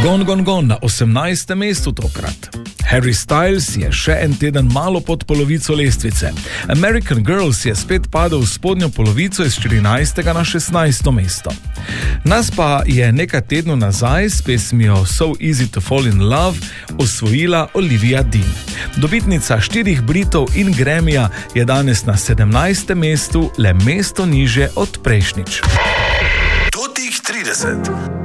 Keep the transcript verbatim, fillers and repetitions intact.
Gone, gone, gone na osemnajstem mestu tokrat. Harry Styles je še en teden malo pod polovico lestvice. American Girls je spet padel v spodnjo polovico iz štirinajstega na šestnajsto mesto. Nas pa je nekaj tednov nazaj s pesmijo So Easy to Fall in Love osvojila Olivia Dean. Dobitnica štirih Britov in Grammyja je danes na sedemnajstem mestu, le mesto niže od prejšnjič. Totih trideset.